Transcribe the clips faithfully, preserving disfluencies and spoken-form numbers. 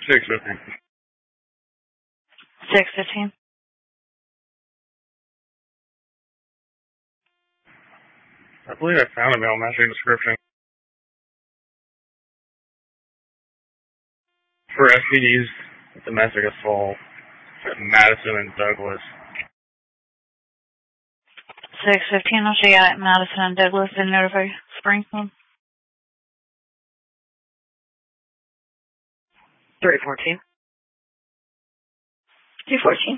six fifteen. six fifteen. I believe I found a male matching description. For S P Ds, domestic assault, Madison and Douglas. six fifteen, I'll show you at Madison and Douglas and notify Springfield. three fourteen. two fourteen.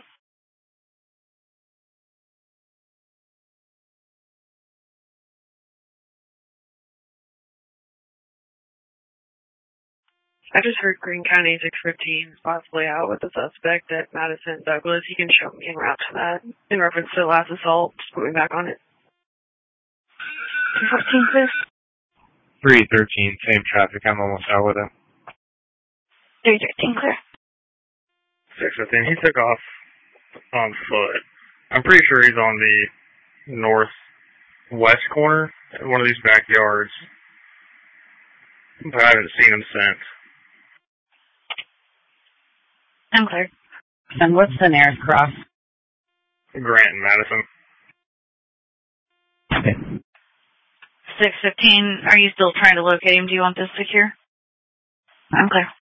I just heard Greene County six fifteen is possibly out with the suspect at Madison and Douglas. You can show me en route to that in reference to the last assault. Just put me back on it. two fourteen, please. three thirteen, same traffic. I'm almost out with it. three thirteen, clear. six fifteen. He took off on foot. I'm pretty sure he's on the northwest corner in one of these backyards. But I haven't seen him since. I'm clear. And what's the nearest cross? Grant and Madison. Okay. six fifteen, are you still trying to locate him? Do you want this secure? I'm clear.